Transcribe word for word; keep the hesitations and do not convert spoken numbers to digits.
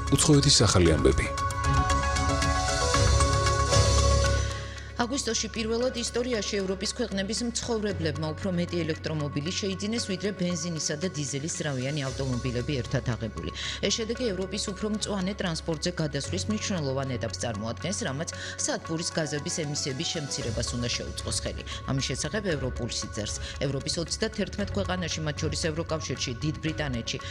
უცხოეთის ახალი ამბები. აგვისტოში პირველად ისტორიაში ევროპის ქვეყნების მცხოვრებლებმა უფრო მეტი ელექტრომობილი შეიძინეს, ვიდრე ბენზინისა და დიზელის ზრავიანი ავტომობილები ერთად აღებული. ეს შედეგი ევროპის უფრო მწვანე ტრანსპორტზე გადასვლის მნიშვნელოვან ეტაპს წარმოადგენს, რამაც სადგურის გაზების ემისიების შემცირებას უნდა შეუწყოს ხელი. ამის შესახებ ევროპულსი წერს. ევროპის ოცდათერთმეტ ქვეყანაში, მათ შორის ევროკავშირში, დიდ ბრიტანეთში